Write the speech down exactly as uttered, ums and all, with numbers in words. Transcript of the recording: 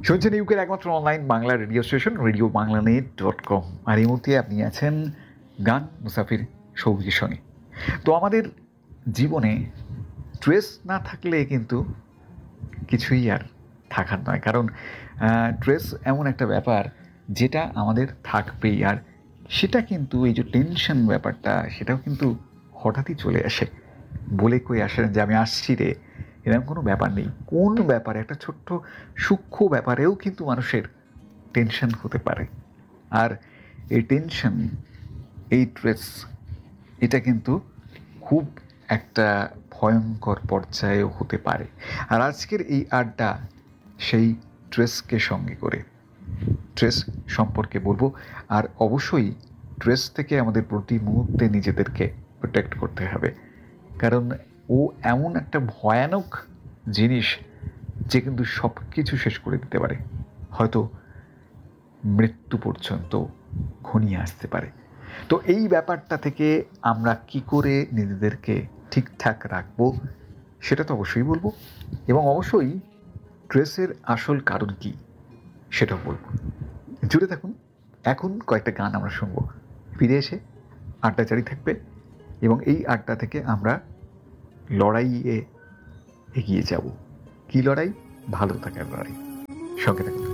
শুনছেন ইউকের একমাত্র online Bangla radio station radio Bangla net dot com. আর এই মুহূর্তে আপনি আছেন গান মুসাফির সৌভিকের সঙ্গে। তো আমাদের জীবনে ট্রেস না থাকলে কিন্তু কিছুই আর থাকার নয়, কারণ ট্রেস এমন একটা ব্যাপার যেটা আমাদের থাকবেই। আর সেটা কিন্তু এই যে টেনশন ব্যাপারটা, সেটাও কিন্তু হঠাৎই চলে আসে, বলে কই আসেন যে আমি আসছি রে, এরকম কোনো ব্যাপার নেই। কোন ব্যাপারে, একটা ছোট্ট সূক্ষ্ম ব্যাপারেও কিন্তু মানুষের টেনশন হতে পারে। আর এই টেনশন, এই স্ট্রেস, এটা কিন্তু খুব একটা ভয়ঙ্কর পর্যায়েও হতে পারে। আর আজকের এই আড্ডা সেই স্ট্রেসকে সঙ্গে করে স্ট্রেস সম্পর্কে বলবো। আর অবশ্যই স্ট্রেস থেকে আমাদের প্রতি মুহূর্তে নিজেদেরকে প্রোটেক্ট করতে হবে, কারণ ও এমন একটা ভয়ানক জিনিস যে কিন্তু সব কিছু শেষ করে দিতে পারে, হয়তো মৃত্যু পর্যন্ত ঘনিয়ে আসতে পারে। তো এই ব্যাপারটা থেকে আমরা কি করে নিজেদেরকে ঠিকঠাক রাখবো সেটা তো অবশ্যই বলবো, এবং অবশ্যই স্ট্রেসের আসল কারণ কি সেটাও বলবো। জুড়ে থাকুন। এখন কয়েকটা গান আমরা শুনবো, ফিরে এসে আড্ডা জারি থাকবে, এবং এই আড্ডা থেকে আমরা লড়াইয়ে এগিয়ে যাব। কি লড়াই? ভালো থাকার লড়াই। সঙ্গে থাকুন।